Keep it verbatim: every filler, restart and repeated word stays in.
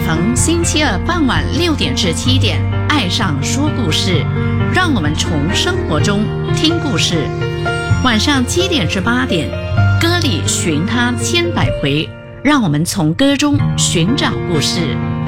逢星期二傍晚六点至七点，爱上说故事，让我们从生活中听故事。晚上七点至八点，歌里寻他千百回，让我们从歌中寻找故事。